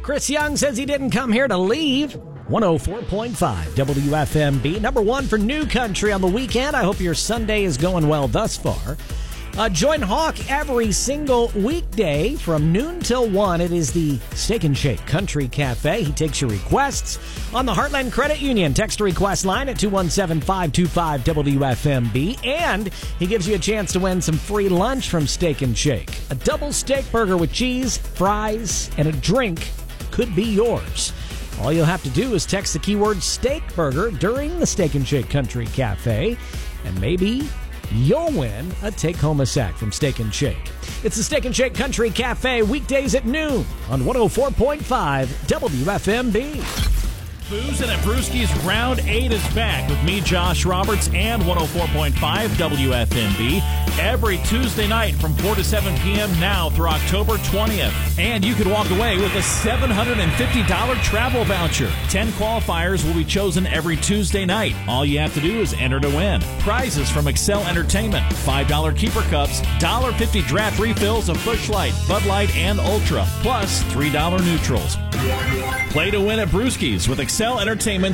Chris Young says he didn't come here to leave. 104.5 WFMB, number one for New Country on the weekend. I hope your Sunday is going well thus far. Join Hawk every single weekday from noon till 1. It is the Steak and Shake Country Cafe. He takes your requests on the Heartland Credit Union text request line at 217-525-WFMB. And he gives you a chance to win some free lunch from Steak and Shake. A double steak burger with cheese, fries, and a drink could be yours. All you'll have to do is text the keyword steak burger during the Steak and Shake Country Cafe, and maybe you'll win a take-home a sack from Steak and Shake. It's the Steak and Shake Country Cafe, weekdays at noon on 104.5 WFMB. Boozin' at Brewski's Round 8 is back with me, Josh Roberts, and 104.5 WFMB every Tuesday night from 4 to 7 p.m. now through October 20th. And you could walk away with a $750 travel voucher. 10 qualifiers will be chosen every Tuesday night. All you have to do is enter to win. Prizes from Excel Entertainment, $5 keeper cups, $1.50 draft refills of Busch Light, Bud Light, and Ultra, plus $3 neutrals. Play to win at Brewski's with Excel Entertainment.